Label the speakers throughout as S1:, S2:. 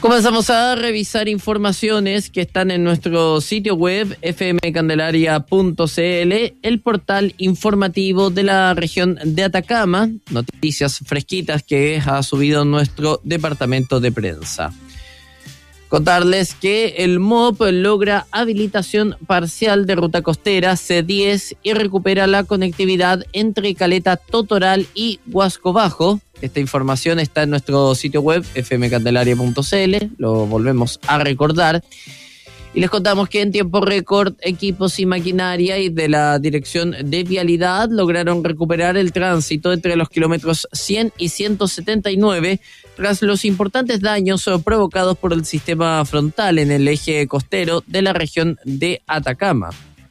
S1: Comenzamos a revisar informaciones que están en nuestro sitio web fmcandelaria.cl, el portal informativo de la región de Atacama, noticias fresquitas que ha subido nuestro departamento de prensa. Contarles que el MOP logra habilitación parcial de ruta costera C10 y recupera la conectividad entre Caleta Totoral y Huasco Bajo. Esta información está en nuestro sitio web fmcandelaria.cl, lo volvemos a recordar. Y les contamos que en tiempo récord, equipos y maquinaria y de la Dirección de Vialidad lograron recuperar el tránsito entre los kilómetros 100 y 179 tras los importantes daños provocados por el sistema frontal en el eje costero de la región de Atacama.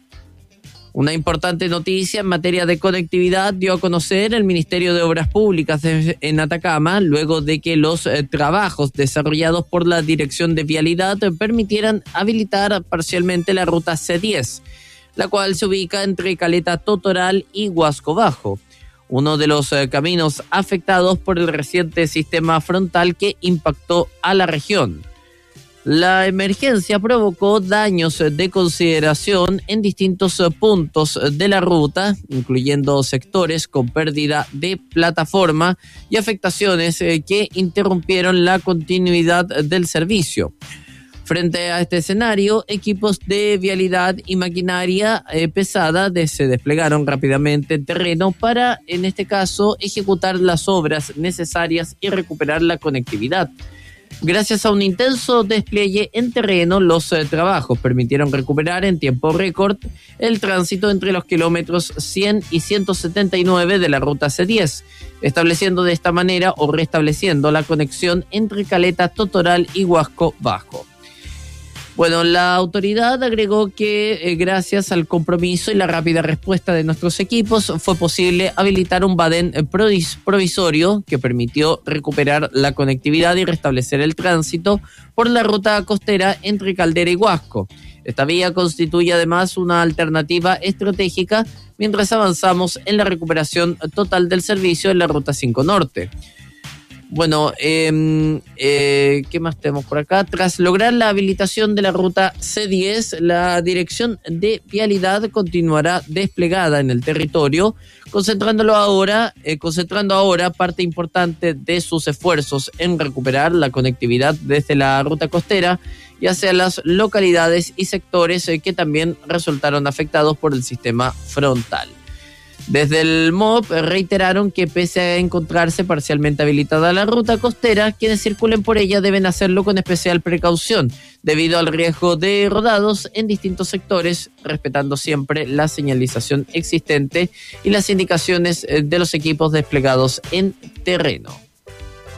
S1: Una importante noticia en materia de conectividad dio a conocer el Ministerio de Obras Públicas en Atacama, luego de que los trabajos desarrollados por la Dirección de Vialidad permitieran habilitar parcialmente la ruta C10, la cual se ubica entre Caleta Totoral y Huasco Bajo, uno de los caminos afectados por el reciente sistema frontal que impactó a la región. La emergencia provocó daños de consideración en distintos puntos de la ruta, incluyendo sectores con pérdida de plataforma y afectaciones que interrumpieron la continuidad del servicio. Frente a este escenario, equipos de vialidad y maquinaria pesada se desplegaron rápidamente en terreno para, en este caso, ejecutar las obras necesarias y recuperar la conectividad. Gracias a un intenso despliegue en terreno, los trabajos permitieron recuperar en tiempo récord el tránsito entre los kilómetros 100 y 179 de la ruta C10, estableciendo de esta manera o restableciendo la conexión entre Caleta Totoral y Huasco Bajo. Bueno, la autoridad agregó que gracias al compromiso y la rápida respuesta de nuestros equipos fue posible habilitar un badén provisorio que permitió recuperar la conectividad y restablecer el tránsito por la ruta costera entre Caldera y Huasco. Esta vía constituye además una alternativa estratégica mientras avanzamos en la recuperación total del servicio en la ruta 5 Norte. Bueno, ¿qué más tenemos por acá? Tras lograr la habilitación de la ruta C10, la Dirección de Vialidad continuará desplegada en el territorio, concentrando ahora parte importante de sus esfuerzos en recuperar la conectividad desde la ruta costera y hacia las localidades y sectores que también resultaron afectados por el sistema frontal. Desde el MOP reiteraron que pese a encontrarse parcialmente habilitada la ruta costera, quienes circulen por ella deben hacerlo con especial precaución, debido al riesgo de rodados en distintos sectores, respetando siempre la señalización existente y las indicaciones de los equipos desplegados en terreno.